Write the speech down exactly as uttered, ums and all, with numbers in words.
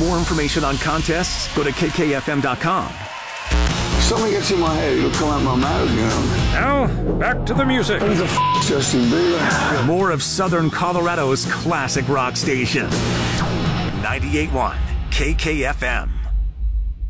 more information on contests, go to K K F M dot com. Something gets in my head, it'll come out my mouth, you know. Now, back to the music. Who the f*** Justin Bieber? More of Southern Colorado's classic rock station. ninety-eight point one K K F M.